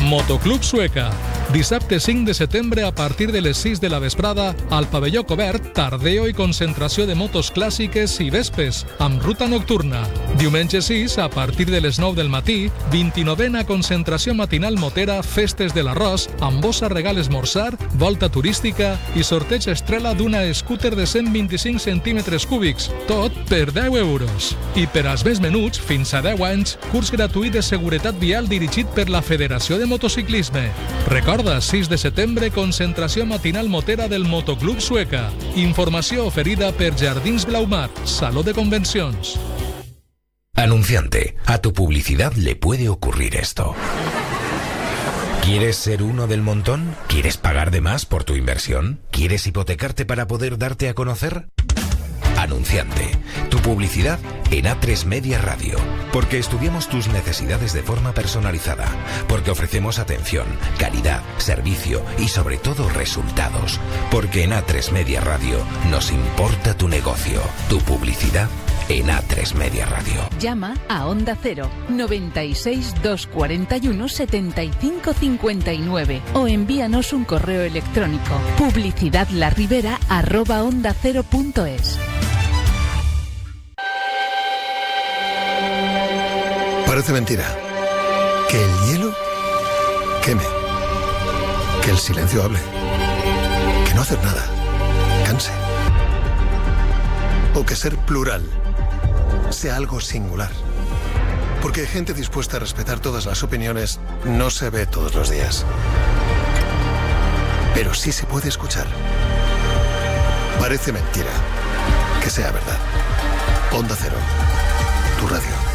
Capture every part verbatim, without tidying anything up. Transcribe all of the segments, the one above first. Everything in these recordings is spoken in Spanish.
Motoclub Sueca. Dissabte cinc de setembre a partir de les sis de la vesprada al pavelló cobert, tardeo i concentració de motos clàssiques i vespes, amb ruta nocturna. Diumenge sis, a partir de les nou del matí, vint-i-novena concentració matinal motera, festes de l'arròs, amb bossa regal esmorzar, volta turística i sorteig estrela d'una scooter de cent vint-i-cinc centímetres cúbics, tot per deu euros. I per als més menuts, fins a deu anys, curs gratuït de seguretat vial dirigit per la Federació de Motociclisme. Recorda, sis de setembre, concentració matinal motera del Motoclub Sueca. Informació oferida per Jardins Blaumar, Saló de Convencions. Anunciante, a tu publicidad le puede ocurrir esto. ¿Quieres ser uno del montón? ¿Quieres pagar de más por tu inversión? ¿Quieres hipotecarte para poder darte a conocer? Anunciante, tu publicidad en A tres Media Radio. Porque estudiamos tus necesidades de forma personalizada. Porque ofrecemos atención, calidad, servicio y sobre todo resultados. Porque en A tres Media Radio nos importa tu negocio, tu publicidad en A tres Media Radio. Llama a Onda Cero noventa y seis, doscientos cuarenta y uno, setenta y cinco cincuenta y nueve o envíanos un correo electrónico publicidadlarribera arroba onda cero punto es. Parece mentira. Que el hielo queme. Que el silencio hable. Que no hacer nada canse. O que ser plural sea algo singular. Porque gente dispuesta a respetar todas las opiniones no se ve todos los días. Pero sí se puede escuchar. Parece mentira. Que sea verdad. Onda Cero. Tu radio.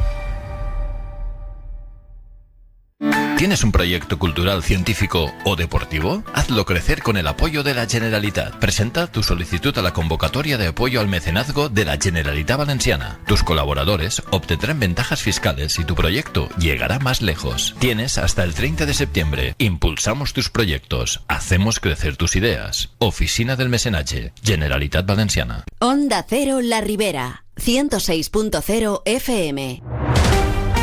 ¿Tienes un proyecto cultural, científico o deportivo? Hazlo crecer con el apoyo de la Generalitat. Presenta tu solicitud a la convocatoria de apoyo al mecenazgo de la Generalitat Valenciana. Tus colaboradores obtendrán ventajas fiscales y tu proyecto llegará más lejos. Tienes hasta el treinta de septiembre. Impulsamos tus proyectos. Hacemos crecer tus ideas. Oficina del Mecenatge. Generalitat Valenciana. Onda Cero La Ribera. ciento seis punto cero F M.